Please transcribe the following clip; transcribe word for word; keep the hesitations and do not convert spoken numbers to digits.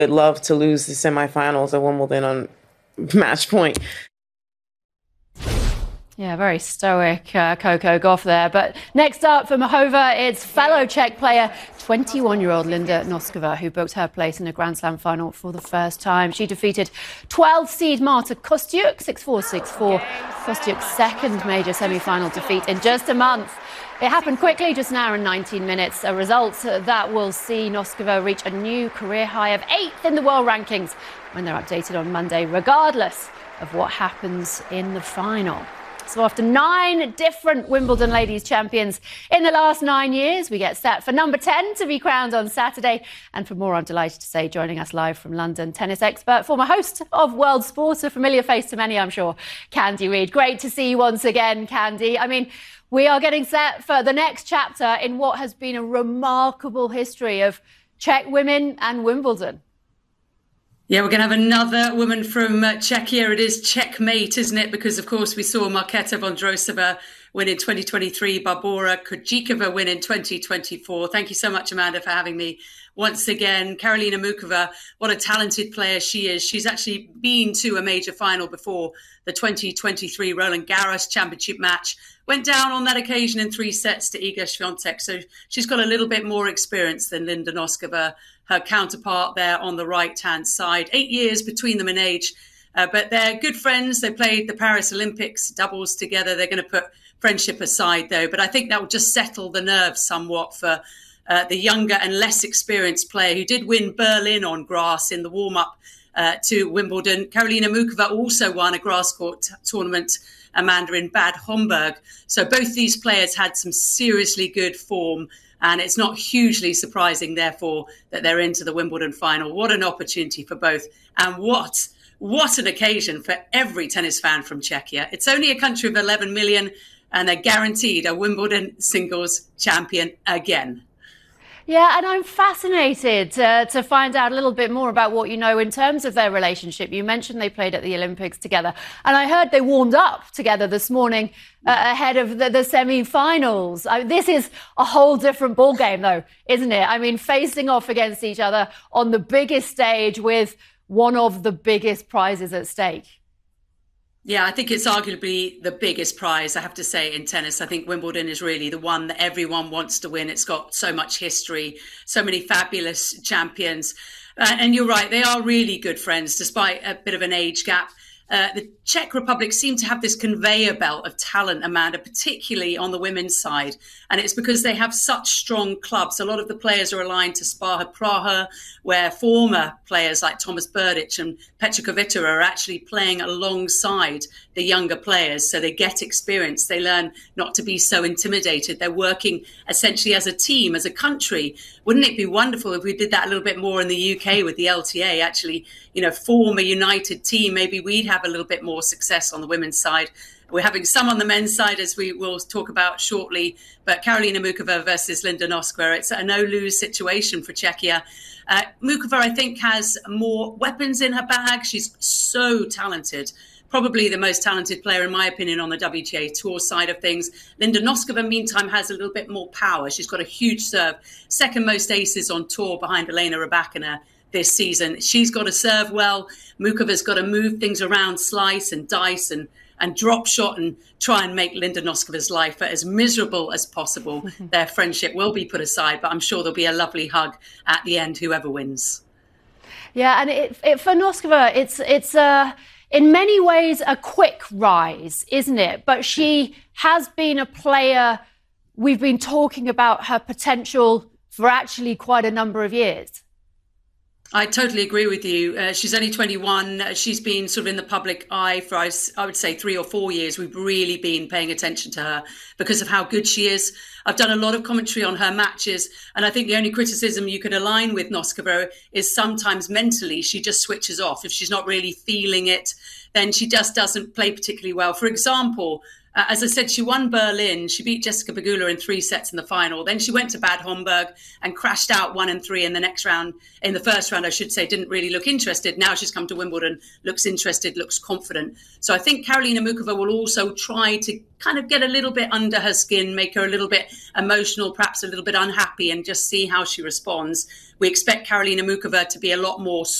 I'd love to lose the semifinals at Wimbledon on match point. Yeah, very stoic uh, Coco Gauff there. But next up for Mahova, it's fellow Czech player, twenty-one-year-old Linda Noskova, who booked her place in a Grand Slam final for the first time. She defeated twelfth seed Marta Kostyuk, six four, six four. Kostyuk's second major semi-final defeat in just a month. It happened quickly, just an hour and nineteen minutes. A result that will see Noskova reach a new career high of eighth in the world rankings when they're updated on Monday, regardless of what happens in the final. So after nine different Wimbledon ladies champions in the last nine years, we get set for number ten to be crowned on Saturday. And for more, I'm delighted to say, joining us live from London, tennis expert, former host of World Sport, a familiar face to many, I'm sure, Candy Reid. Great to see you once again, Candy. I mean, we are getting set for the next chapter in what has been a remarkable history of Czech women and Wimbledon. Yeah, we're going to have another woman from uh, Czechia. It is checkmate, isn't it? Because, of course, we saw Markéta Vondrousová win in twenty twenty-three, Barbora Krejcikova win in twenty twenty-four. Thank you so much, Amanda, for having me once again. Karolina Muchova, what a talented player she is. She's actually been to a major final before, the twenty twenty-three Roland Garros Championship match. Went down on that occasion in three sets to Iga Świątek. So she's got a little bit more experience than Linda Noskova, her counterpart there on the right-hand side. Eight years between them in age, uh, but they're good friends. They played the Paris Olympics doubles together. They're going to put friendship aside, though. But I think that will just settle the nerves somewhat for uh, the younger and less experienced player who did win Berlin on grass in the warm-up uh, to Wimbledon. Karolina Muchova also won a grass court tournament, Amanda, in Bad Homburg. So both these players had some seriously good form. And it's not hugely surprising, therefore, that they're into the Wimbledon final. What an opportunity for both. And what, what an occasion for every tennis fan from Czechia. It's only a country of eleven million, and they're guaranteed a Wimbledon singles champion again. Yeah, and I'm fascinated uh, to find out a little bit more about what you know in terms of their relationship. You mentioned they played at the Olympics together, and I heard they warmed up together this morning uh, ahead of the, the semi-finals. I mean, this is a whole different ballgame, though, isn't it? I mean, facing off against each other on the biggest stage with one of the biggest prizes at stake. Yeah, I think it's arguably the biggest prize, I have to say, in tennis. I think Wimbledon is really the one that everyone wants to win. It's got so much history, so many fabulous champions. Uh, and you're right, they are really good friends, despite a bit of an age gap. Uh, the Czech Republic seem to have this conveyor belt of talent, Amanda, particularly on the women's side. And it's because they have such strong clubs. A lot of the players are aligned to Sparta Praha, where former players like Thomas Berdych and Petra Kvitova are actually playing alongside the younger players. So they get experience. They learn not to be so intimidated. They're working essentially as a team, as a country. Wouldn't it be wonderful if we did that a little bit more in the U K with the L T A, actually, you know, form a united team? Maybe we'd have a little bit more success on the women's side. We're having some on the men's side, as we will talk about shortly. But Karolina Muchova versus Linda Noskova, it's a no-lose situation for Czechia. Uh, Muchova, I think, has more weapons in her bag. She's so talented. Probably the most talented player, in my opinion, on the W T A Tour side of things. Linda Noskova, meantime, has a little bit more power. She's got a huge serve. Second most aces on tour behind Elena Rybakina this season. She's got to serve well. Muchova's got to move things around, slice and dice and, and drop shot and try and make Linda Noskova's life as miserable as possible. Their friendship will be put aside, but I'm sure there'll be a lovely hug at the end, whoever wins. Yeah, and it, it, for Noskova, it's it's uh, in many ways a quick rise, isn't it? But she has been a player, we've been talking about her potential for actually quite a number of years. I totally agree with you. Uh, she's only twenty-one. She's been sort of in the public eye for, I, I would say, three or four years. We've really been paying attention to her because of how good she is. I've done a lot of commentary on her matches, and I think the only criticism you could align with Noskova is sometimes mentally she just switches off. If she's not really feeling it, then she just doesn't play particularly well. For example, Uh, as I said, she won Berlin. She beat Jessica Pegula in three sets in the final. Then she went to Bad Homburg and crashed out one and three in the next round. In the first round, I should say, didn't really look interested. Now she's come to Wimbledon, looks interested, looks confident. So I think Karolina Muchova will also try to kind of get a little bit under her skin, make her a little bit emotional, perhaps a little bit unhappy, and just see how she responds. We expect Karolina Muchova to be a lot more